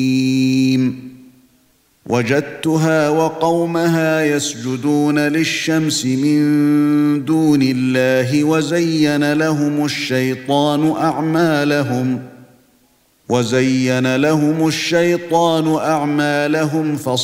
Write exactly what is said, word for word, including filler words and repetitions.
وجدتها وقومها يسجدون للشمس من دون الله وزين لهم الشيطان أعمالهم وزين لهم الشيطان أعمالهم